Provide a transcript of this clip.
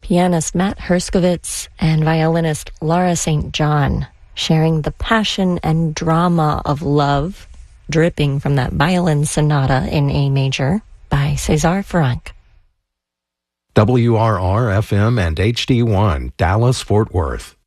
pianist Matt Herskovitz and violinist Laura St. John, sharing the passion and drama of love dripping from that violin sonata in A major by César Franck. WRR-FM and HD1, Dallas-Fort Worth.